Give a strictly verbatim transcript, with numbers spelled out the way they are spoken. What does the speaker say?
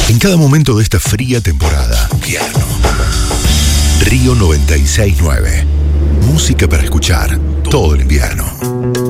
En cada momento de esta fría temporada. Invierno. Río noventa y seis punto nueve. Música para escuchar todo el invierno.